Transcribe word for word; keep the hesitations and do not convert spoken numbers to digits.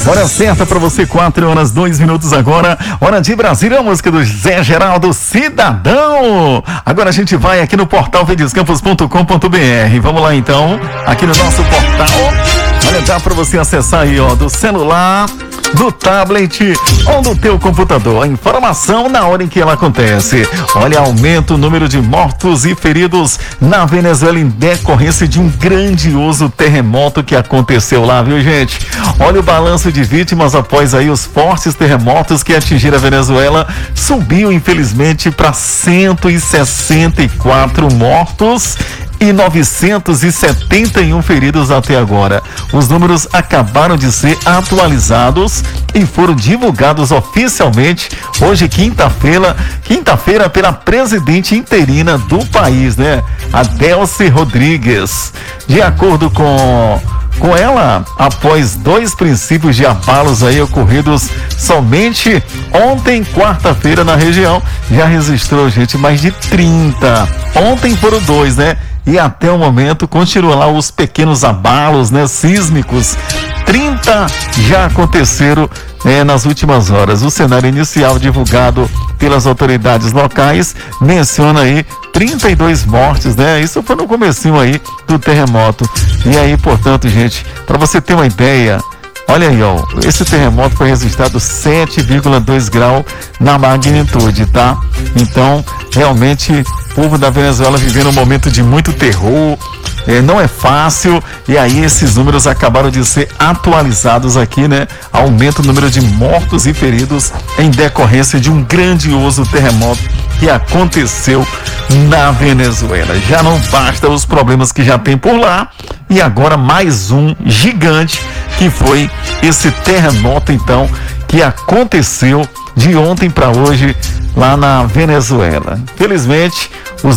Hora certa para você, quatro horas, dois minutos agora. Hora de Brasília, a música do Zé Geraldo, Cidadão. Agora a gente vai aqui no portal verdescampos ponto com ponto br. Vamos lá então, aqui no nosso portal. Olha, dá para você acessar aí, ó, do celular, do tablet ou do teu computador. A informação na hora em que ela acontece. Olha, aumenta o número de mortos e feridos na Venezuela em decorrência de um grandioso terremoto que aconteceu lá, viu, gente? Olha o balanço de vítimas após aí os fortes terremotos que atingiram a Venezuela. Subiu, infelizmente, para cento e sessenta e quatro mortos e novecentos e setenta e um feridos até agora. Os números acabaram de ser atualizados e foram divulgados oficialmente hoje, quinta-feira, quinta-feira pela presidente interina do país, né? A Delcy Rodrigues. De acordo com Com ela, após dois princípios de abalos aí ocorridos somente ontem, quarta-feira, na região, já registrou, gente, mais de trinta. Ontem foram dois, né? E até o momento continuam lá os pequenos abalos, né, sísmicos. trinta já aconteceram é, nas últimas horas. O cenário inicial divulgado pelas autoridades locais menciona aí trinta e dois mortes, né? Isso foi no comecinho aí do terremoto. E aí, portanto, gente, para você ter uma ideia, olha aí, ó, esse terremoto foi registrado sete vírgula dois graus na magnitude, tá? Então, realmente, o povo da Venezuela vivendo um momento de muito terror, é, não é fácil, e aí esses números acabaram de ser atualizados aqui, né? Aumenta o número de mortos e feridos em decorrência de um grandioso terremoto que aconteceu na Venezuela. Já não basta os problemas que já tem por lá, e agora mais um gigante, que foi esse terremoto, então, que aconteceu de ontem para hoje lá na Venezuela. Felizmente,